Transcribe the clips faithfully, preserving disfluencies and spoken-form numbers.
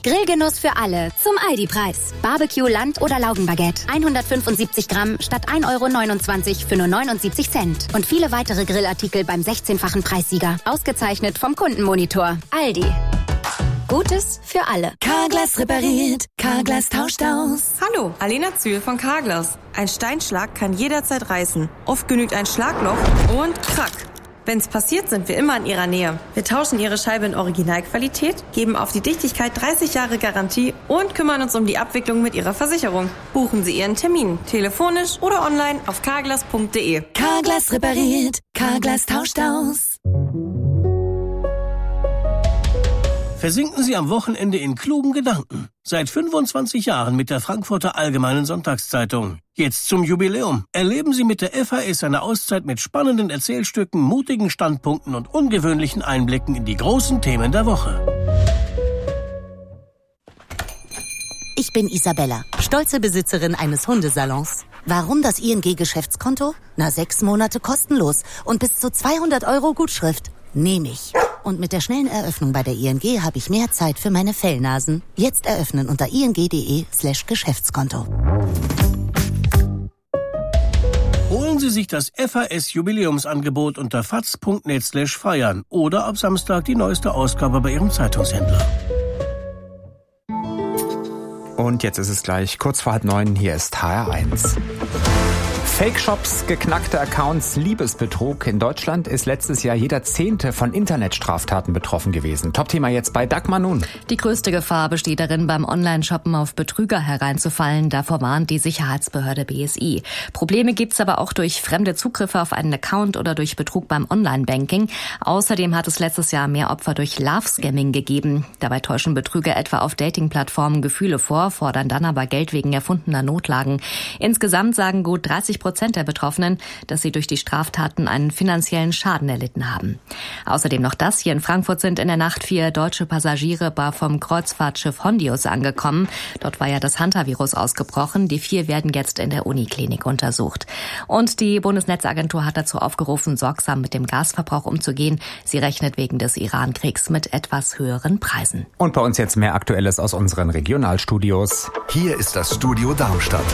Grillgenuss für alle zum Aldi-Preis. Barbecue, Land- oder Laugenbaguette. hundertfünfundsiebzig Gramm statt ein Euro neunundzwanzig für nur neunundsiebzig Cent. Und viele weitere Grillartikel beim sechzehnfachen Preissieger. Ausgezeichnet vom Kundenmonitor. Aldi. Gutes für alle. Carglass repariert, Carglass tauscht aus. Hallo, Alena Zühl von Carglass. Ein Steinschlag kann jederzeit reißen. Oft genügt ein Schlagloch und krack. Wenn's passiert, sind wir immer in Ihrer Nähe. Wir tauschen Ihre Scheibe in Originalqualität, geben auf die Dichtigkeit dreißig Jahre Garantie und kümmern uns um die Abwicklung mit Ihrer Versicherung. Buchen Sie Ihren Termin, telefonisch oder online auf carglass punkt de. Carglass repariert, Carglass tauscht aus. Versinken Sie am Wochenende in klugen Gedanken. Seit fünfundzwanzig Jahren mit der Frankfurter Allgemeinen Sonntagszeitung. Jetzt zum Jubiläum. Erleben Sie mit der F A S eine Auszeit mit spannenden Erzählstücken, mutigen Standpunkten und ungewöhnlichen Einblicken in die großen Themen der Woche. Ich bin Isabella, stolze Besitzerin eines Hundesalons. Warum das I N G-Geschäftskonto? Na, sechs Monate kostenlos und bis zu zweihundert Euro Gutschrift. Nehme ich. Und mit der schnellen Eröffnung bei der I N G habe ich mehr Zeit für meine Fellnasen. Jetzt eröffnen unter ing.de slash Geschäftskonto. Holen Sie sich das F A S-Jubiläumsangebot unter faz punkt net slash feiern oder ab Samstag die neueste Ausgabe bei Ihrem Zeitungshändler. Und jetzt ist es gleich kurz vor halb neun. Hier ist H R eins. Fake-Shops, geknackte Accounts, Liebesbetrug. In Deutschland ist letztes Jahr jeder Zehnte von Internetstraftaten betroffen gewesen. Top-Thema jetzt bei Dagmar Nun. Die größte Gefahr besteht darin, beim Online-Shoppen auf Betrüger hereinzufallen. Davor warnt die Sicherheitsbehörde B S I. Probleme gibt's aber auch durch fremde Zugriffe auf einen Account oder durch Betrug beim Online-Banking. Außerdem hat es letztes Jahr mehr Opfer durch Love-Scamming gegeben. Dabei täuschen Betrüger etwa auf Dating-Plattformen Gefühle vor, fordern dann aber Geld wegen erfundener Notlagen. Insgesamt sagen gut dreißig Prozent der Betroffenen, dass sie durch die Straftaten einen finanziellen Schaden erlitten haben. Außerdem noch das. Hier in Frankfurt sind in der Nacht vier deutsche Passagiere vom Kreuzfahrtschiff Hondius angekommen. Dort war ja das Hantavirus ausgebrochen. Die vier werden jetzt in der Uniklinik untersucht. Und die Bundesnetzagentur hat dazu aufgerufen, sorgsam mit dem Gasverbrauch umzugehen. Sie rechnet wegen des Iran-Kriegs mit etwas höheren Preisen. Und bei uns jetzt mehr Aktuelles aus unseren Regionalstudios. Hier ist das Studio Darmstadt.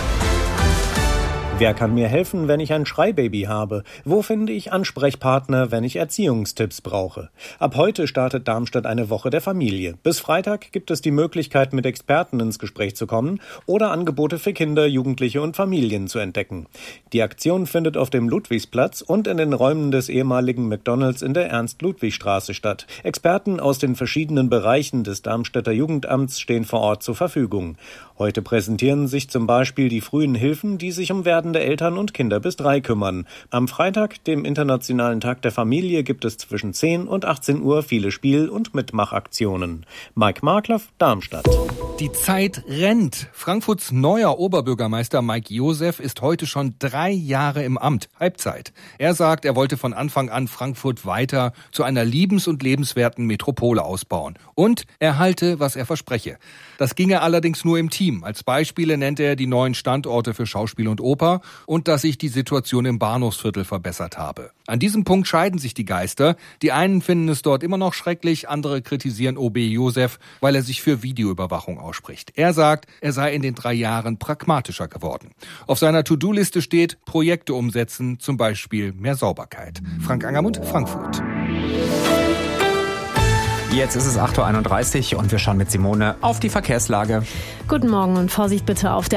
Wer kann mir helfen, wenn ich ein Schreibaby habe? Wo finde ich Ansprechpartner, wenn ich Erziehungstipps brauche? Ab heute startet Darmstadt eine Woche der Familie. Bis Freitag gibt es die Möglichkeit, mit Experten ins Gespräch zu kommen oder Angebote für Kinder, Jugendliche und Familien zu entdecken. Die Aktion findet auf dem Ludwigsplatz und in den Räumen des ehemaligen McDonalds in der Ernst-Ludwig-Straße statt. Experten aus den verschiedenen Bereichen des Darmstädter Jugendamts stehen vor Ort zur Verfügung. Heute präsentieren sich zum Beispiel die frühen Hilfen, die sich um werdende Eltern und Kinder bis drei kümmern. Am Freitag, dem Internationalen Tag der Familie, gibt es zwischen zehn und achtzehn Uhr viele Spiel- und Mitmachaktionen. Mike Markloff, Darmstadt. Die Zeit rennt. Frankfurts neuer Oberbürgermeister Mike Josef ist heute schon drei Jahre im Amt. Halbzeit. Er sagt, er wollte von Anfang an Frankfurt weiter zu einer liebens- und lebenswerten Metropole ausbauen. Und er halte, was er verspreche. Das ginge allerdings nur im Team. Als Beispiele nennt er die neuen Standorte für Schauspiel und Oper und dass sich die Situation im Bahnhofsviertel verbessert habe. An diesem Punkt scheiden sich die Geister. Die einen finden es dort immer noch schrecklich, andere kritisieren O B Josef, weil er sich für Videoüberwachung ausspricht. Er sagt, er sei in den drei Jahren pragmatischer geworden. Auf seiner To-Do-Liste steht, Projekte umsetzen, zum Beispiel mehr Sauberkeit. Frank Angermund, Frankfurt. Jetzt ist es acht Uhr einunddreißig und wir schauen mit Simone auf die Verkehrslage. Guten Morgen und Vorsicht bitte auf der